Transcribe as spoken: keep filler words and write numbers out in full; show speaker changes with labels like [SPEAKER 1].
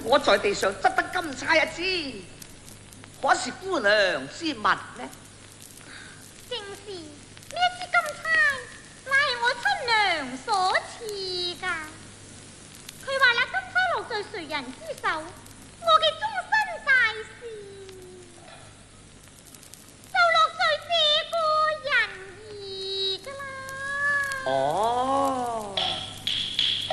[SPEAKER 1] 我在地上執得金釵一支，可是姑娘之物呢？
[SPEAKER 2] 正是呢一支金釵，乃係我親娘所賜噶。佢話那金釵落在誰人之手，我嘅終身大事就落在這個人兒噶啦。
[SPEAKER 1] 哦。